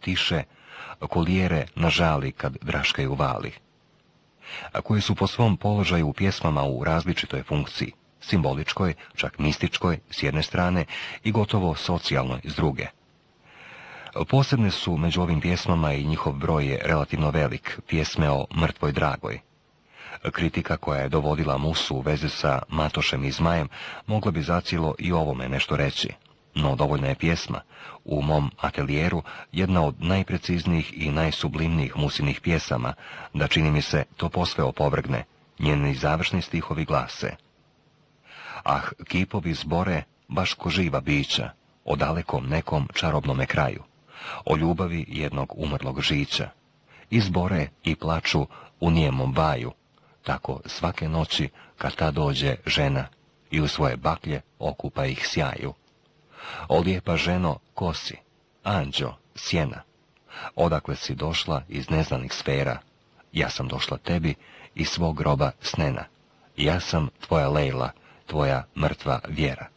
tiše, kolijere na žali kad draškaju vali, a koje su po svom položaju u pjesmama u različitoj funkciji, simboličkoj, čak mističkoj s jedne strane i gotovo socijalnoj s druge. Posebne su među ovim pjesmama i njihov broj je relativno velik, pjesme o mrtvoj dragoj. Kritika koja je dovodila Musu u vezi sa Matošem i Zmajem mogla bi zacijelo i ovome nešto reći, no dovoljna je pjesma, u mom atelijeru jedna od najpreciznijih i najsublimnijih Musinih pjesama, da čini mi se to posve opovrgne. Njeni završni stihovi glase: ah, kipovi zbore baš ko živa bića, o dalekom nekom čarobnome kraju, o ljubavi jednog umrlog žića, i zbore i plaču u nijemom baju, tako svake noći kad ta dođe žena i u svoje baklje okupa ih sjaju. O lijepa ženo, ko si, anđo, sjena, odakle si došla iz neznanih sfera, ja sam došla tebi iz svog groba snena, ja sam tvoja Lejla, tvoja mrtva vjera.